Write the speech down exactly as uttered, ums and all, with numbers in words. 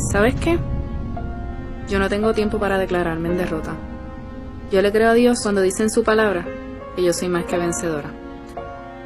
¿Sabes qué? Yo no tengo tiempo para declararme en derrota. Yo le creo a Dios cuando dice en su palabra que yo soy más que vencedora.